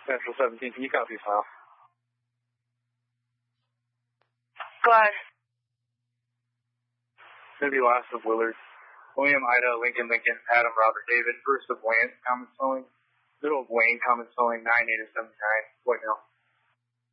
Central 17, can you copy file? Go ahead. Maybe last of Willard. William, Ida, Lincoln, Adam, Robert, David. First of Wayne, common spelling. Middle of Wayne, common spelling, 9879. What now?